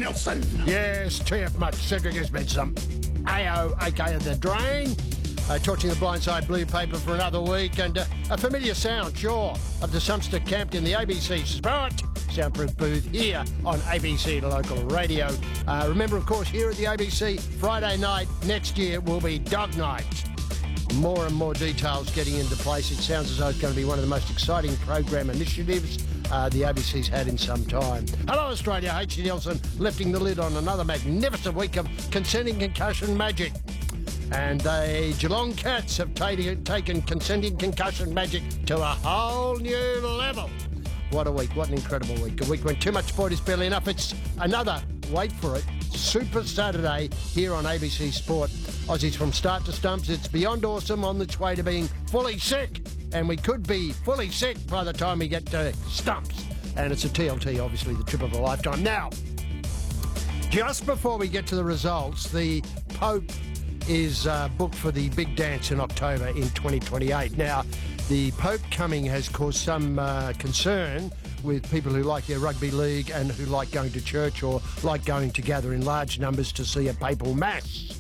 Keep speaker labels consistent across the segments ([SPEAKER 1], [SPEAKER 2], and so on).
[SPEAKER 1] Nelson.
[SPEAKER 2] Yes, TF Much. Cedric has been some AO, aka The Drain. Torching the blindside blue paper for another week, and a familiar sound, sure, of the Sumster camped in the ABC Sport soundproof booth here on ABC Local Radio. Remember, of course, here at the ABC, Friday night next year will be Dog Night. More and more details getting into place. It sounds as though it's going to be one of the most exciting program initiatives the ABC's had in some time. Hello, Australia. H.G. Nelson lifting the lid on another magnificent week of consenting concussion magic. And the Geelong Cats have taken consenting concussion magic to a whole new level. What a week. What an incredible week. A week when too much sport is barely enough. It's another, wait for it, Super Saturday here on ABC Sport. Aussies from start to stumps. It's beyond awesome, on its way to being fully sick. And we could be fully sick by the time we get to stumps. And it's a TLT, obviously, the trip of a lifetime. Now, just before we get to the results, the Pope is booked for the big dance in October in 2028. Now, the Pope coming has caused some concern with people who like their rugby league and who like going to church or like going to gather in large numbers to see a papal mass.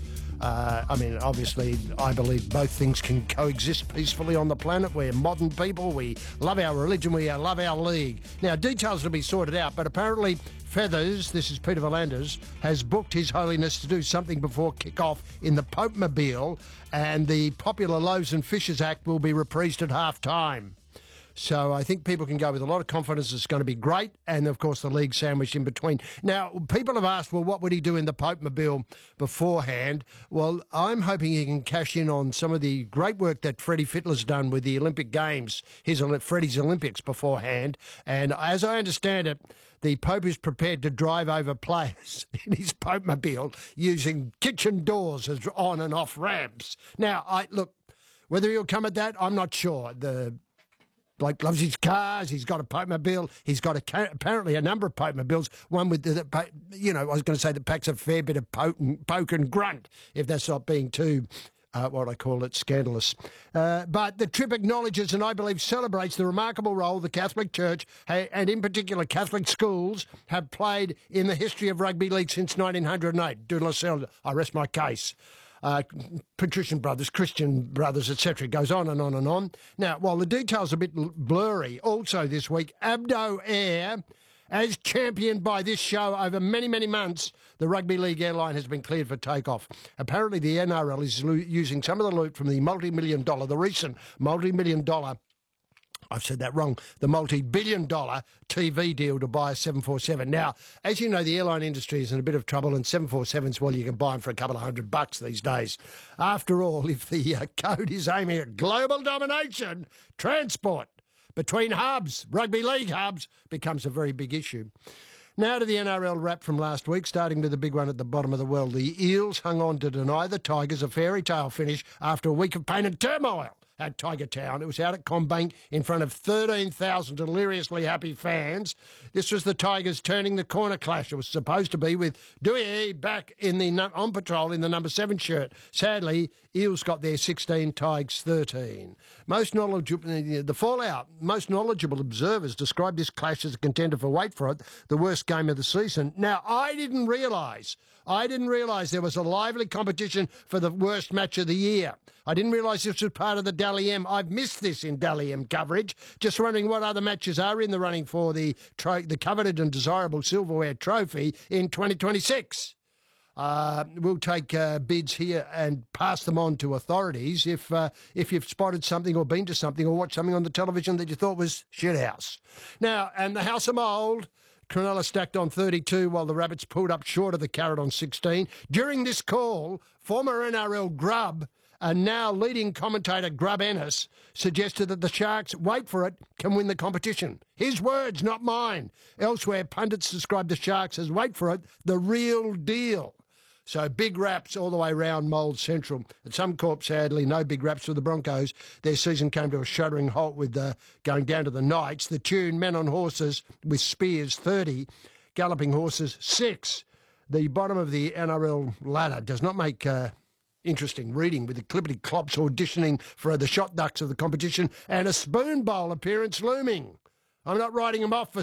[SPEAKER 2] I mean, obviously, I believe both things can coexist peacefully on the planet. We're modern people. We love our religion. We love our league. Now, details will be sorted out, but apparently Feathers, this is Peter V'landers, has booked His Holiness to do something before kick-off in the Pope-mobile, and the popular Loaves and Fishes Act will be reprised at half-time. So I think people can go with a lot of confidence it's going to be great, and, of course, the league sandwiched in between. Now, people have asked, well, what would he do in the Pope-mobile beforehand? Well, I'm hoping he can cash in on some of the great work that Freddie Fittler's done with the Olympic Games, Freddie's Olympics beforehand, and as I understand it, the Pope is prepared to drive over players in his Pope-mobile using kitchen doors as on and off ramps. Now, look, whether he'll come at that, I'm not sure. The bloke loves his cars. He's got a Pope-mobile. He's got apparently a number of Pope-mobiles. One with I was going to say that packs a fair bit of poke and grunt, if that's not being too, what I call it, scandalous. But the trip acknowledges and I believe celebrates the remarkable role the Catholic Church, and in particular Catholic schools, have played in the history of rugby league since 1908. De La Salle, I rest my case. Patrician brothers, Christian brothers, etc. Goes on and on and on. Now, while the details are a bit blurry, also this week, Abdo Air, as championed by this show over many, many months, the Rugby League airline has been cleared for takeoff. Apparently, the NRL is using some of the loot from the recent multi-million dollar, I've said that wrong, the multi-billion-dollar TV deal to buy a 747. Now, as you know, the airline industry is in a bit of trouble, and 747s, well, you can buy them for a couple of $100 these days. After all, if the code is aiming at global domination, transport between hubs, rugby league hubs, becomes a very big issue. Now to the NRL wrap from last week, starting with the big one at the bottom of the world. The Eels hung on to deny the Tigers a fairy tale finish after a week of pain and turmoil at Tiger Town. It was out at CommBank in front of 13,000 deliriously happy fans. This was the Tigers turning the corner clash. It was supposed to be with Dewey back on patrol in the number 7 shirt. Sadly, Eels got their 16, Tigers 13. Most knowledgeable observers described this clash as a contender for, wait for it, the worst game of the season. Now, I didn't realise there was a lively competition for the worst match of the year. I didn't realise this was part of the Dally M. I've missed this in Dally M coverage. Just wondering what other matches are in the running for the coveted and desirable silverware trophy in 2026. We'll take bids here and pass them on to authorities if you've spotted something or been to something or watched something on the television that you thought was shithouse. Now, and the House of Mould, Cronulla stacked on 32 while the Rabbits pulled up short of the Carrot on 16. During this call, former NRL Grub and now leading commentator Grub Ennis suggested that the Sharks, wait for it, can win the competition. His words, not mine. Elsewhere, pundits described the Sharks as, wait for it, the real deal. So big raps all the way round Mould Central. At Suncorp, sadly, no big raps for the Broncos. Their season came to a shuddering halt with going down to the Knights. The tune, Men on Horses with Spears 30, Galloping Horses 6. The bottom of the NRL ladder does not make interesting reading, with the Clippity Clops auditioning for the shot ducks of the competition and a spoon bowl appearance looming. I'm not writing them off for